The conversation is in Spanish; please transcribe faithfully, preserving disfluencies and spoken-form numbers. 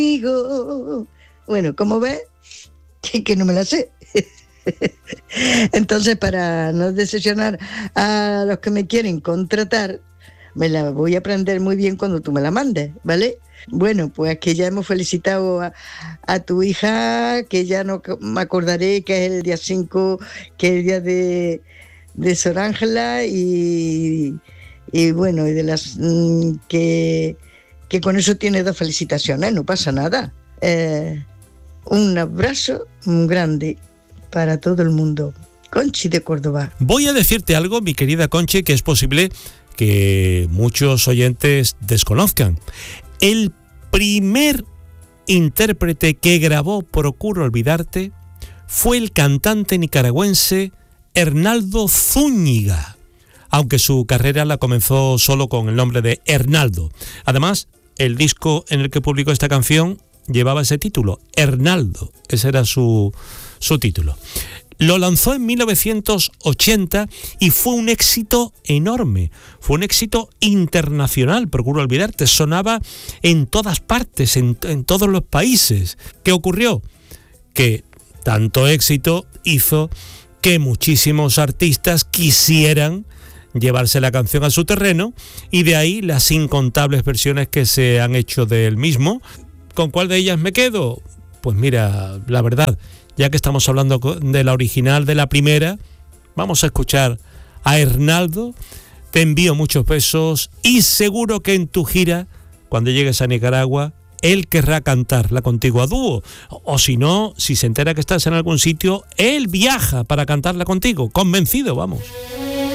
Bueno, como ves, que, que no me la sé. Entonces, para no decepcionar a los que me quieren contratar, me la voy a aprender muy bien cuando tú me la mandes, ¿vale? Bueno, pues que ya hemos felicitado a, a tu hija, que ya no me acordaré que es el día cinco, que es el día de, de Sor Ángela, y, y bueno, y de las mmm, que, que con eso tiene dos felicitaciones, no pasa nada. Eh, un abrazo muy grande para todo el mundo. Conchi de Córdoba. Voy a decirte algo, mi querida Conchi, que es posible que muchos oyentes desconozcan. El primer intérprete que grabó Procuro Olvidarte fue el cantante nicaragüense Hernaldo Zúñiga, aunque su carrera la comenzó solo con el nombre de Hernaldo. Además, el disco en el que publicó esta canción llevaba ese título, Hernaldo, ese era su, su título. Lo lanzó en mil novecientos ochenta y fue un éxito enorme, fue un éxito internacional. Procuro Olvidarte sonaba en todas partes, en, en todos los países. ¿Qué ocurrió? Que tanto éxito hizo que muchísimos artistas quisieran llevarse la canción a su terreno, y de ahí las incontables versiones que se han hecho del mismo. ¿Con cuál de ellas me quedo? Pues mira, la verdad, ya que estamos hablando de la original, de la primera, vamos a escuchar a Hernaldo. Te envío muchos besos y seguro que en tu gira, cuando llegues a Nicaragua, él querrá cantarla contigo a dúo. O, o si no, si se entera que estás en algún sitio, él viaja para cantarla contigo. Convencido, vamos.